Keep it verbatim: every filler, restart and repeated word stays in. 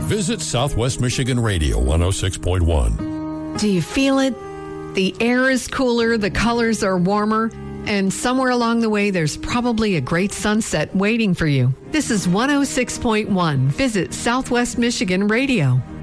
Visit Southwest Michigan Radio one oh six point one. Do you feel it? The air is cooler, the colors are warmer, and somewhere along the way there's probably a great sunset waiting for you. This is one oh six point one. Visit Southwest Michigan Radio.